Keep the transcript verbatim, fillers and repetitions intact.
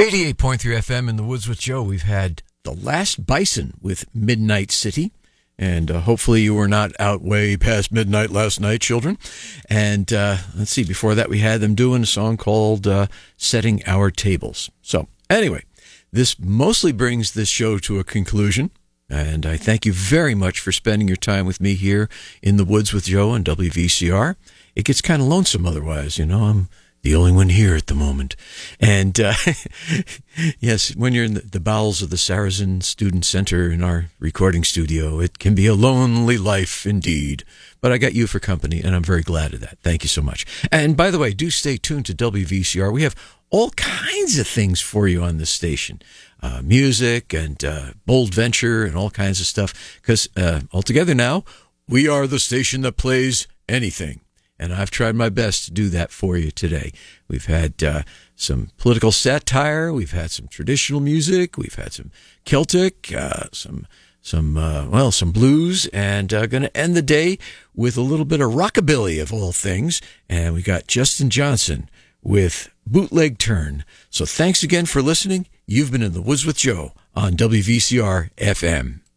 eighty-eight point three F M in the Woods with Joe. We've had The Last Bison with Midnight City. And uh, hopefully you were not out way past midnight last night, children. And uh, let's see, before that we had them doing a song called uh, Setting Our Tables. So anyway, this mostly brings this show to a conclusion. And I thank you very much for spending your time with me here in the Woods with Joe on W V C R. It gets kind of lonesome otherwise, you know. I'm the only one here at the moment. And uh, yes, when you're in the, the bowels of the Saracen Student Center in our recording studio, it can be a lonely life indeed. But I got you for company, and I'm very glad of that. Thank you so much. And by the way, do stay tuned to W V C R. We have all kinds of things for you on this station. Uh, music and uh, bold venture and all kinds of stuff. Because uh, altogether now, we are the station that plays anything. And I've tried my best to do that for you today. We've had uh, some political satire. We've had some traditional music. We've had some Celtic, uh, some, some uh, well, some blues. And uh, going to end the day with a little bit of rockabilly of all things. And we got Justin Johnson with Bootleg Turn. So thanks again for listening. You've been in the Woods with Joe on W V C R F M.